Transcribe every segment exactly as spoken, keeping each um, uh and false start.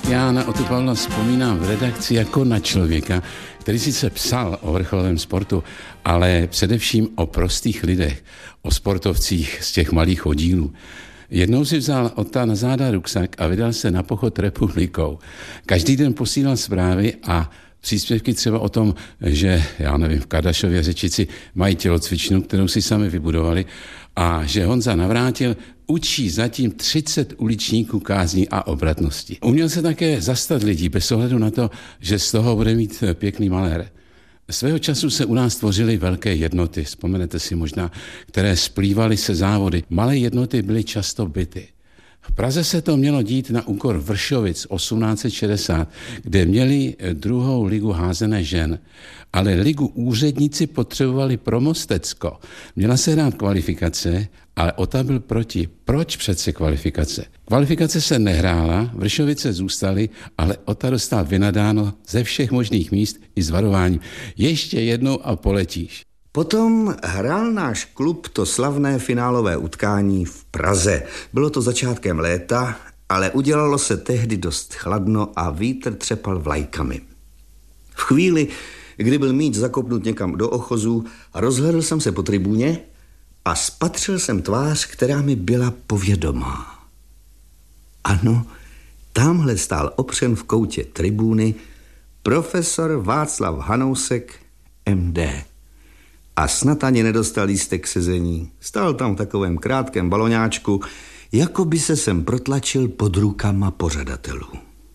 Já na Otu Pavla vzpomínám v redakci jako na člověka, který sice psal o vrcholovém sportu, ale především o prostých lidech, o sportovcích z těch malých oddílů. Jednou si vzal Ota na záda ruksak a vydal se na pochod republikou. Každý den posílal zprávy a příspěvky třeba o tom, že, já nevím, v Kadašově Řečici mají tělocvičnu, kterou si sami vybudovali, a že Honza Navrátil učí zatím třicet uličníků kázní a obratnosti. Uměl se také zastat lidí bez ohledu na to, že z toho bude mít pěkný malér. Svého času se u nás tvořily velké jednoty, vzpomenete si možná, které splývaly se závody. Malé jednoty byly často byty. V Praze se to mělo dít na úkor Vršovic osmnáct set šedesát, kde měli druhou ligu házené žen, ale ligu úředníci potřebovali pro Mostecko. Měla se hrát kvalifikace, ale Ota byl proti. Proč přece kvalifikace? Kvalifikace se nehrála, Vršovice zůstaly, ale Ota dostal vynadáno ze všech možných míst i s varováním. Ještě jednou a poletíš. Potom hrál náš klub to slavné finálové utkání v Praze. Bylo to začátkem léta, ale udělalo se tehdy dost chladno a vítr třepal vlajkami. V chvíli, kdy byl míč zakopnut někam do ochozu, rozhledl jsem se po tribuně a spatřil jsem tvář, která mi byla povědomá. Ano, tamhle stál opřen v koutě tribuny profesor Václav Hanousek, M D. A snad ani nedostal lístek k sezení. Stál tam v takovém krátkém baloňáčku, jako by se sem protlačil pod rukama pořadatelů.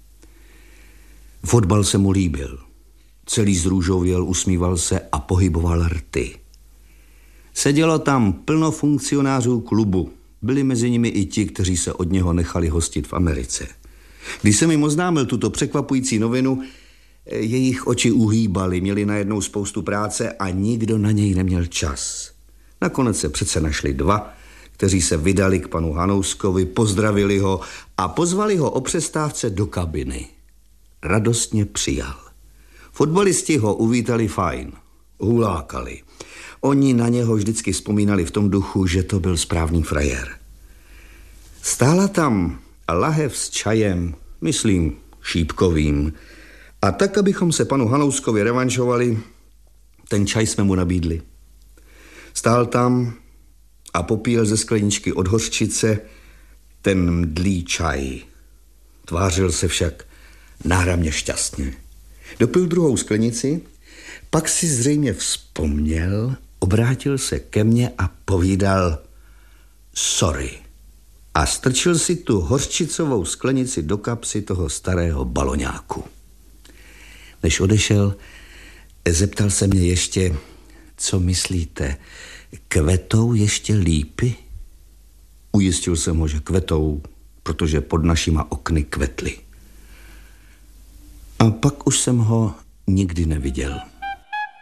Fotbal se mu líbil. Celý zrůžověl, usmíval se a pohyboval rty. Sedělo tam plno funkcionářů klubu. Byli mezi nimi i ti, kteří se od něho nechali hostit v Americe. Když jsem jim oznámil tuto překvapující novinu, jejich oči uhýbaly, měli najednou spoustu práce a nikdo na něj neměl čas. Nakonec se přece našli dva, kteří se vydali k panu Hanouskovi, pozdravili ho a pozvali ho o přestávce do kabiny. Radostně přijal. Fotbalisti ho uvítali fajn, hulákali. Oni na něho vždycky vzpomínali v tom duchu, že to byl správný frajer. Stála tam lahev s čajem, myslím šípkovým, a tak, abychom se panu Hanouskovi revanšovali, ten čaj jsme mu nabídli. Stál tam a popíjel ze skleničky od hořčice ten mdlý čaj. Tvářil se však náramně šťastně. Dopil druhou sklenici, pak si zřejmě vzpomněl, obrátil se ke mně a povídal sorry. A strčil si tu hořčicovou sklenici do kapsy toho starého baloňáku. Než odešel, zeptal se mě ještě, co myslíte, kvetou ještě lípy? Ujistil jsem ho, že kvetou, protože pod našima okny kvetly. A pak už jsem ho nikdy neviděl.